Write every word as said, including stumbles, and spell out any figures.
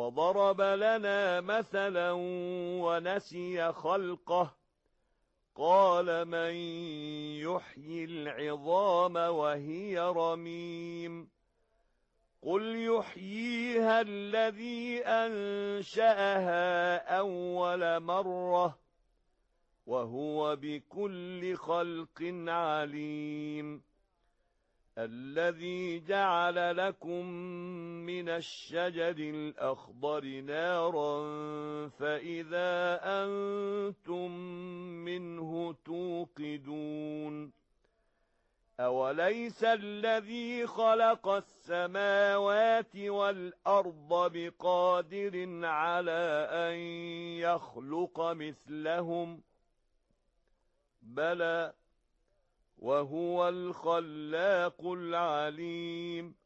وضرب لنا مثلا ونسي خلقه قال من يحيي العظام وهي رميم قل يحييها الذي أنشأها أول مرة وهو بكل خلق عليم الذي جعل لكم من الشجر الأخضر نارا فإذا أنتم منه توقدون أوليس الذي خلق السماوات والأرض بقادر على أن يخلق مثلهم بلى وهو الخلاق العليم